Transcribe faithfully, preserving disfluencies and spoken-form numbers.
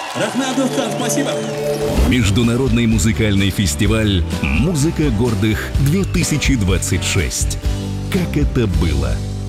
Рахмет, Дустан, спасибо. Международный музыкальный фестиваль «Музыка гордых-две тысячи двадцать шесть». Как это было?